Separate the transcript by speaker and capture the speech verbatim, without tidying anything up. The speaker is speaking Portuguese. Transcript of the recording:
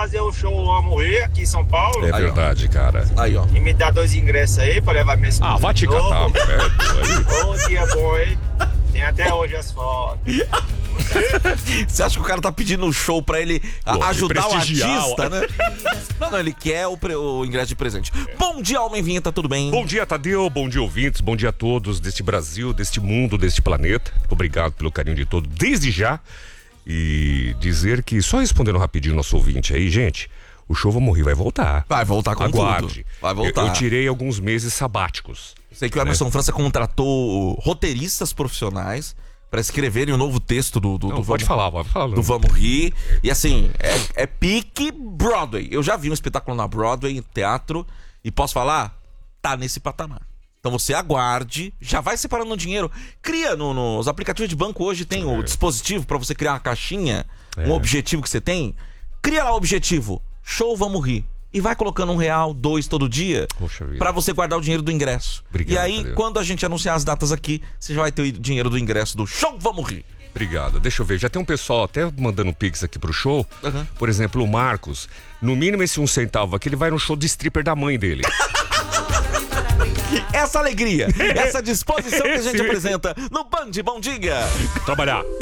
Speaker 1: fazer o show Amo Rir aqui em São Paulo.
Speaker 2: É verdade, cara.
Speaker 3: Aí, ó.
Speaker 1: E me dá dois ingressos aí pra levar minha esposa.
Speaker 2: Ah, vai te
Speaker 1: de novo.
Speaker 2: catar, velho.
Speaker 1: Ô, dia bom, hein? Tem até hoje as fotos.
Speaker 3: Você acha que o cara tá pedindo um show pra ele a-
Speaker 2: Pô,
Speaker 3: ajudar o
Speaker 2: prestigiar,
Speaker 3: artista, né? Não, não, ele quer o, pre- o ingresso de presente. Bom dia, Homem Vinheta, tudo bem?
Speaker 2: Bom dia, Tadeu. Bom dia, ouvintes. Bom dia a todos deste Brasil, deste mundo, deste planeta. Obrigado pelo carinho de todos, desde já. E dizer que, só respondendo rapidinho o nosso ouvinte aí, gente, o show Vamos Rir vai voltar.
Speaker 3: Vai voltar com
Speaker 2: Aguarde.
Speaker 3: tudo. Vai voltar.
Speaker 2: Eu, eu tirei alguns meses sabáticos.
Speaker 3: Sei que o Emerson França contratou roteiristas profissionais pra escreverem o novo texto do, do,
Speaker 2: Não,
Speaker 3: do
Speaker 2: pode
Speaker 3: Vamos,
Speaker 2: falar, pode falar.
Speaker 3: do Vamos Rir. E assim, é, é pique Broadway. Eu já vi um espetáculo na Broadway, em teatro, e posso falar, tá nesse patamar. Então você aguarde, já vai separando o dinheiro. Cria no, nos aplicativos de banco hoje, tem o dispositivo pra você criar uma caixinha, um objetivo que você tem. Cria lá o objetivo, show Vamos Rir. E vai colocando um real, dois todo dia,
Speaker 2: Poxa vida.
Speaker 3: pra você guardar o dinheiro do ingresso.
Speaker 2: Obrigado,
Speaker 3: e aí,
Speaker 2: Tadeu.
Speaker 3: quando a gente anunciar as datas aqui, você já vai ter o dinheiro do ingresso do show Vamos Rir.
Speaker 2: Obrigado. Deixa eu ver, já tem um pessoal até mandando pix aqui pro show.
Speaker 3: Uhum.
Speaker 2: Por exemplo, o Marcos. No mínimo esse um centavo aqui, ele vai no show de stripper da mãe dele.
Speaker 3: Essa alegria, essa disposição que a gente
Speaker 2: Esse-
Speaker 3: apresenta no Band Bom Dia.
Speaker 2: Trabalhar.